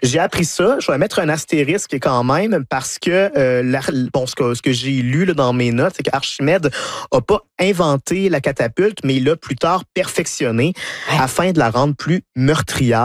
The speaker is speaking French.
J'ai appris ça. Je vais mettre un astérisque quand même parce que ce que j'ai lu là, dans mes notes, c'est qu'Archimède n'a pas inventé la catapulte, mais il l'a plus tard perfectionnée afin de la rendre plus meurtrière.